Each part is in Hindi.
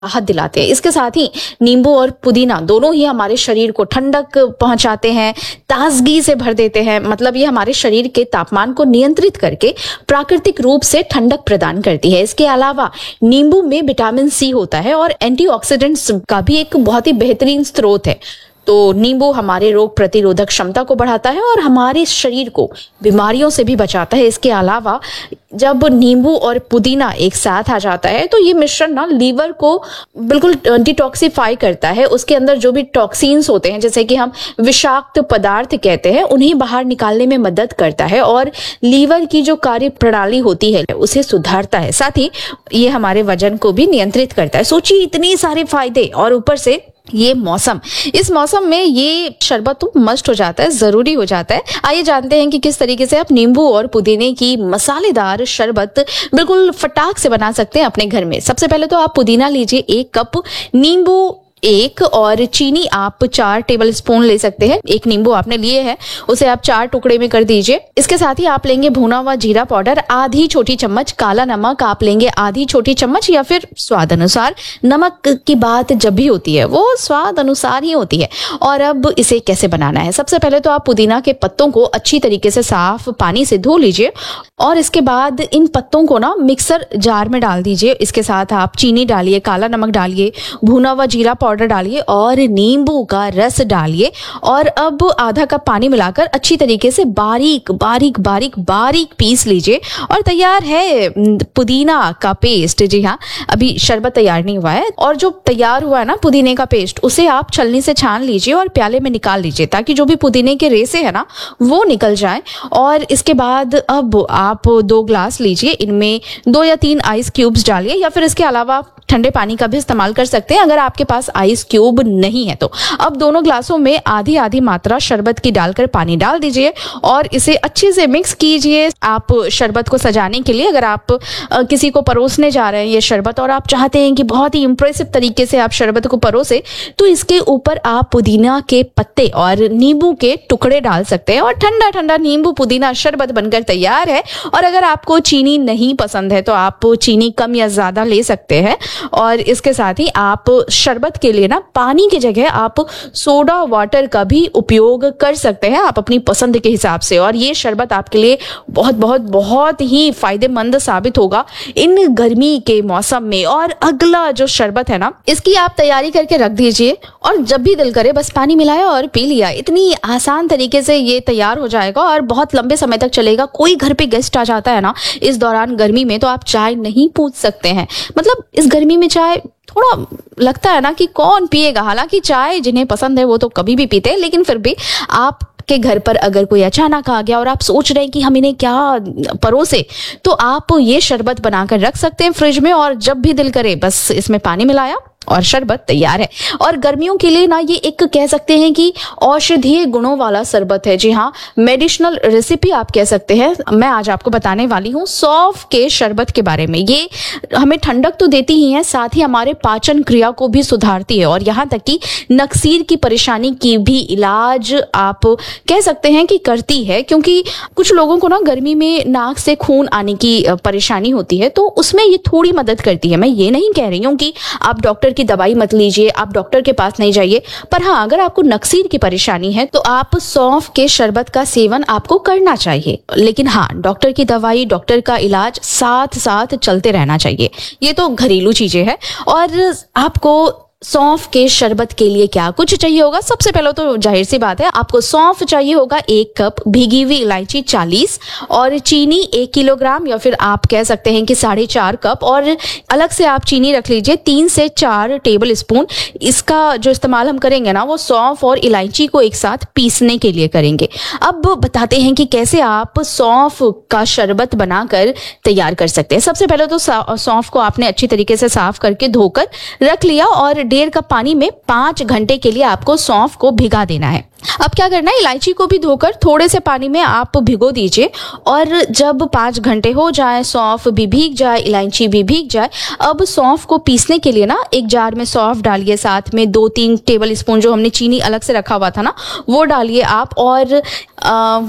राहत दिलाते हैं। इसके साथ ही नींबू और पुदीना दोनों ही हमारे शरीर को ठंडक पहुंचाते हैं, ताजगी से भर देते हैं। मतलब ये हमारे शरीर के तापमान को नियंत्रित करके प्राकृतिक रूप से ठंडक प्रदान करती है। इसके अलावा नींबू में विटामिन सी होता है और एंटीऑक्सीडेंट्स का भी एक बहुत ही बेहतरीन स्रोत है। तो नींबू हमारे रोग प्रतिरोधक क्षमता को बढ़ाता है और हमारे शरीर को बीमारियों से भी बचाता है। इसके अलावा जब नींबू और पुदीना एक साथ आ जाता है तो ये मिश्रण ना लीवर को बिल्कुल डिटॉक्सिफाई करता है। उसके अंदर जो भी टॉक्सिन्स होते हैं, जैसे कि हम विषाक्त पदार्थ कहते हैं, उन्हें बाहर निकालने में मदद करता है और लीवर की जो कार्य प्रणाली होती है उसे सुधारता है। साथ ही ये हमारे वजन को भी नियंत्रित करता है। सोचिए इतने सारे फायदे, और ऊपर से ये मौसम, इस मौसम में ये शरबत तो मस्ट हो जाता है, जरूरी हो जाता है। आइए जानते हैं कि किस तरीके से आप नींबू और पुदीने की मसालेदार शरबत बिल्कुल फटाक से बना सकते हैं अपने घर में। सबसे पहले तो आप पुदीना लीजिए 1 कप, नींबू 1 और चीनी आप 4 टेबल स्पून ले सकते हैं। 1 नींबू आपने लिए है, उसे आप 4 टुकड़े में कर दीजिए। इसके साथ ही आप लेंगे भुना हुआ जीरा पाउडर आधी छोटी चम्मच, काला नमक आप लेंगे आधी छोटी चम्मच, या फिर स्वाद अनुसार। नमक की बात जब भी होती है वो स्वाद अनुसार ही होती है। और अब इसे कैसे बनाना है, सबसे पहले तो आप पुदीना के पत्तों को अच्छी तरीके से साफ पानी से धो लीजिए और इसके बाद इन पत्तों को ना मिक्सर जार में डाल दीजिए। इसके साथ आप चीनी डालिए, काला नमक डालिए, भुना हुआ जीरा पाउडर डालिए और नींबू का रस डालिए और अब आधा कप पानी मिलाकर अच्छी तरीके से बारीक बारीक बारीक बारीक पीस लीजिए और तैयार है पुदीना का पेस्ट। जी हाँ, अभी शरबत तैयार नहीं हुआ है। और जो तैयार हुआ है ना पुदीने का पेस्ट, उसे आप छलनी से छान लीजिए और प्याले में निकाल लीजिए ताकि जो भी पुदीने के रेसे है ना वो निकल जाए। और इसके बाद अब आप 2 ग्लास लीजिए, इनमें 2 या 3 आइस क्यूब्स डालिए, या फिर इसके अलावा ठंडे पानी का भी इस्तेमाल कर सकते हैं अगर आपके पास आइस क्यूब नहीं है तो। अब दोनों ग्लासों में आधी आधी मात्रा शरबत की डालकर पानी डाल दीजिए और इसे अच्छे से मिक्स कीजिए। आप शरबत को सजाने के लिए, अगर आप किसी को परोसने जा रहे हैं ये शरबत और आप चाहते हैं कि बहुत ही इंप्रेसिव तरीके से आप शरबत को परोसे, तो इसके ऊपर आप पुदीना के पत्ते और नींबू के टुकड़े डाल सकते हैं और ठंडा ठंडा नींबू पुदीना शरबत बनकर तैयार है। और अगर आपको चीनी नहीं पसंद है तो आप चीनी कम या ज्यादा ले सकते हैं। और इसके साथ ही आप शरबत के लिए ना पानी की जगह आप सोडा वाटर का भी उपयोग कर सकते हैं, आप अपनी पसंद के हिसाब से। और ये शरबत आपके लिए बहुत बहुत बहुत ही फायदेमंद साबित होगा इन गर्मी के मौसम में। और अगला जो शरबत है ना, इसकी आप तैयारी करके रख दीजिए और जब भी दिल करे बस पानी मिलाया और पी लिया। इतनी आसान तरीके से ये तैयार हो जाएगा और बहुत लंबे समय तक चलेगा। कोई घर पे गेस्ट आ जाता है ना इस दौरान गर्मी में, तो आप चाय नहीं पूछ सकते हैं। मतलब इस गर्मी में चाय थोड़ा लगता है ना कि कौन पिएगा। हालांकि चाय जिन्हें पसंद है वो तो कभी भी पीते हैं, लेकिन फिर भी आप के घर पर अगर कोई अचानक आ गया और आप सोच रहे हैं कि हम इन्हें क्या परोसे, तो आप ये शरबत बनाकर रख सकते हैं फ्रिज में और जब भी दिल करे बस इसमें पानी मिलाया और शरबत तैयार है। और गर्मियों के लिए ना ये एक कह सकते हैं कि औषधीय गुणों वाला शरबत है। जी हाँ, मेडिसिनल रेसिपी आप कह सकते हैं। मैं आज आपको बताने वाली हूँ सौंफ के शरबत के बारे में। ये हमें ठंडक तो देती ही है, साथ ही हमारे पाचन क्रिया को भी सुधारती है और यहाँ तक कि नक्सीर की परेशानी की भी इलाज आप कह सकते हैं कि करती है। क्योंकि कुछ लोगों को ना गर्मी में नाक से खून आने की परेशानी होती है, तो उसमें ये थोड़ी मदद करती है। मैं ये नहीं कह रही हूँ कि आप डॉक्टर की दवाई मत लीजिए, आप डॉक्टर के पास नहीं जाइए, पर हाँ अगर आपको नक्सीर की परेशानी है तो आप सौंफ के शरबत का सेवन आपको करना चाहिए। लेकिन हाँ, डॉक्टर की दवाई, डॉक्टर का इलाज साथ साथ चलते रहना चाहिए। ये तो घरेलू चीजें हैं। और आपको सौंफ के शरबत के लिए क्या कुछ चाहिए होगा, सबसे पहले तो जाहिर सी बात है आपको सौंफ चाहिए होगा 1 कप, भीगी हुई इलायची 40 और चीनी 1 किलोग्राम, या फिर आप कह सकते हैं कि 4.5 कप। और अलग से आप चीनी रख लीजिए 3 से 4 टेबल स्पून। इसका जो इस्तेमाल हम करेंगे ना वो सौंफ और इलायची को एक साथ पीसने के लिए करेंगे। अब बताते हैं कि कैसे आप सौंफ का शरबत बनाकर तैयार कर सकते हैं। सबसे पहले तो सौंफ को आपने अच्छी तरीके से साफ करके धोकर रख लिया और 1.5 कप पानी में 5 घंटे के लिए आपको सौंफ को भिगा देना है। अब क्या करना है, इलायची को भी धोकर थोड़े से पानी में आप भिगो दीजिए और जब 5 घंटे हो जाए, सौंफ भी भीग जाए, इलायची भी भीग जाए, अब सौंफ को पीसने के लिए ना एक जार में सौंफ डालिए, साथ में 2-3 टेबल स्पून जो हमने चीनी अलग से रखा हुआ था ना वो डालिए आप। और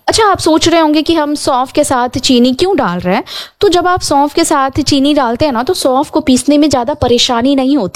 अच्छा, आप सोच रहे होंगे कि हम सौंफ के साथ चीनी क्यों डाल रहे हैं? तो जब आप सौंफ के साथ चीनी डालते हैं ना, तो सौंफ को पीसने में ज़्यादा परेशानी नहीं होती।